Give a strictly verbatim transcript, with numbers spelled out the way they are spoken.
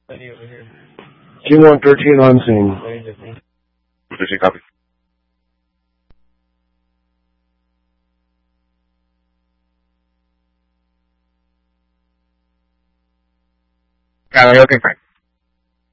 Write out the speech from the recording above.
G one thirteen on scene. thirteen copy. Got it, okay, fine.